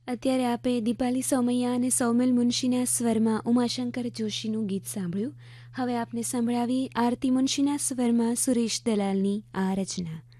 અત્યારે આપે દીપાલી સોમૈયા અને સૌમિલ મુનશીના સ્વરમાં ઉમાશંકર જોશીનું ગીત સાંભળ્યું. હવે આપને સંભળાવી આરતી મુનશીના સ્વરમાં સુરેશ દલાલની આ રચના.